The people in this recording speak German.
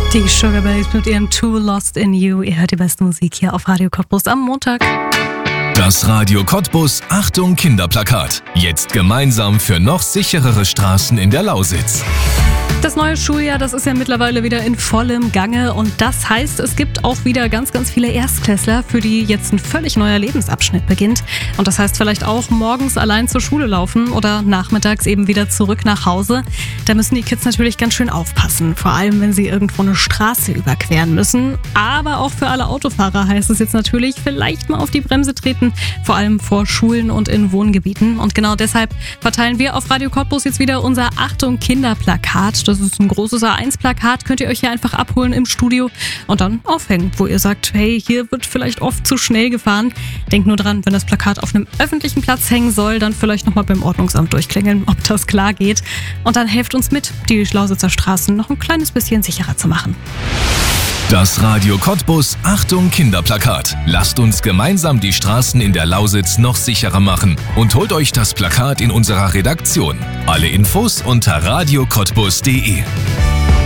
Die Sugar Babes mit ihrem Too Lost in You. Ihr hört die beste Musik hier auf Radio Cottbus am Montag. Das Radio Cottbus Achtung Kinderplakat. Jetzt gemeinsam für noch sicherere Straßen in der Lausitz. Das neue Schuljahr, das ist ja mittlerweile wieder in vollem Gange und das heißt, es gibt auch wieder ganz, ganz viele Erstklässler, für die jetzt ein völlig neuer Lebensabschnitt beginnt. Und das heißt vielleicht auch morgens allein zur Schule laufen oder nachmittags eben wieder zurück nach Hause. Da müssen die Kids natürlich ganz schön aufpassen, vor allem wenn sie irgendwo eine Straße überqueren müssen. Aber auch für alle Autofahrer heißt es jetzt natürlich, vielleicht mal auf die Bremse treten, vor allem vor Schulen und in Wohngebieten. Und genau deshalb verteilen wir auf Radio Cottbus jetzt wieder unser Achtung Kinderplakat. Das ist ein großes A1-Plakat, könnt ihr euch hier einfach abholen im Studio und dann aufhängen, wo ihr sagt, hey, hier wird vielleicht oft zu schnell gefahren. Denkt nur dran, wenn das Plakat auf einem öffentlichen Platz hängen soll, dann vielleicht nochmal beim Ordnungsamt durchklingeln, ob das klar geht. Und dann helft uns mit, die Lausitzer Straßen noch ein kleines bisschen sicherer zu machen. Das Radio Cottbus Achtung Kinderplakat. Lasst uns gemeinsam die Straßen in der Lausitz noch sicherer machen und holt euch das Plakat in unserer Redaktion. Alle Infos unter radiocottbus.de.